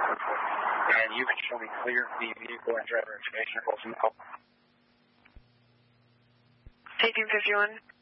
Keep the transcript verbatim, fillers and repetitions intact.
And you can show me clear the vehicle and driver information reports in the call. eighteen fifty-one.